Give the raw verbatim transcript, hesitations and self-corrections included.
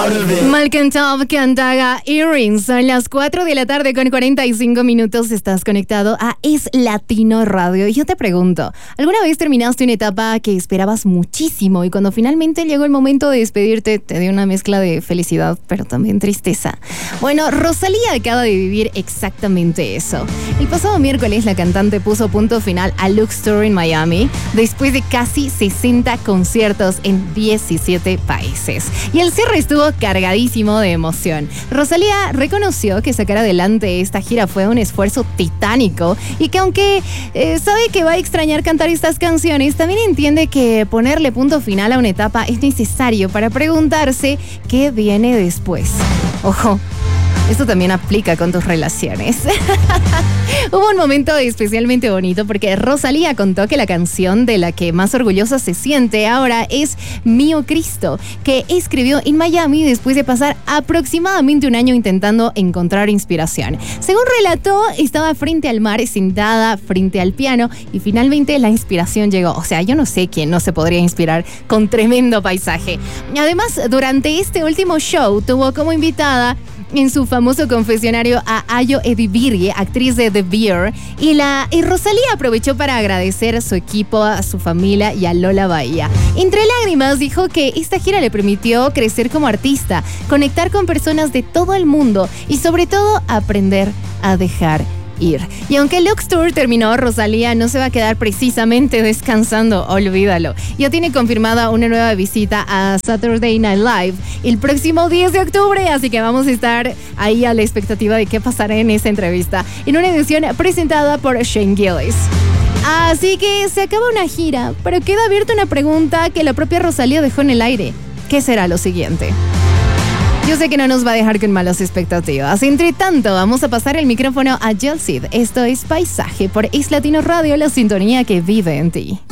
Malcolm Top cantaba Earrings. Son las cuatro de la tarde con cuarenta y cinco minutos. Estás conectado a Es Latino Radio. Y yo te pregunto, ¿alguna vez terminaste una etapa que esperabas muchísimo y cuando finalmente llegó el momento de despedirte te dio una mezcla de felicidad pero también tristeza? Bueno, Rosalía acaba de vivir exactamente eso. El pasado miércoles la cantante puso punto final a Lux Tour en Miami después de casi sesenta conciertos en diecisiete países. Y el cierre estuvo cargadísimo de emoción. Rosalía reconoció que sacar adelante esta gira fue un esfuerzo titánico y que aunque eh, sabe que va a extrañar cantar estas canciones, también entiende que ponerle punto final a una etapa es necesario para preguntarse qué viene después. Ojo, esto también aplica con tus relaciones. Hubo un momento especialmente bonito porque Rosalía contó que la canción de la que más orgullosa se siente ahora es Mío Cristo, que escribió en Miami después de pasar aproximadamente un año intentando encontrar inspiración. Según relató, estaba frente al mar, sentada frente al piano y finalmente la inspiración llegó. O sea, yo no sé quién no se podría inspirar con tremendo paisaje. Además, durante este último show tuvo como invitada en su famoso confesionario a Ayo Edebiri, actriz de The Bear, y, la, y Rosalía aprovechó para agradecer a su equipo, a su familia y a Lola Bahía. Entre lágrimas dijo que esta gira le permitió crecer como artista, conectar con personas de todo el mundo y sobre todo aprender a dejar ir. Y aunque Lux Tour terminó, Rosalía no se va a quedar precisamente descansando, olvídalo. Ya tiene confirmada una nueva visita a Saturday Night Live el próximo diez de octubre, así que vamos a estar ahí a la expectativa de qué pasará en esa entrevista, en una edición presentada por Shane Gillis. Así que se acaba una gira, pero queda abierta una pregunta que la propia Rosalía dejó en el aire. ¿Qué será lo siguiente? Yo sé que no nos va a dejar con malas expectativas. Entre tanto, vamos a pasar el micrófono a Jelsid. Esto es Paisaje por Es Latino Radio, la sintonía que vive en ti.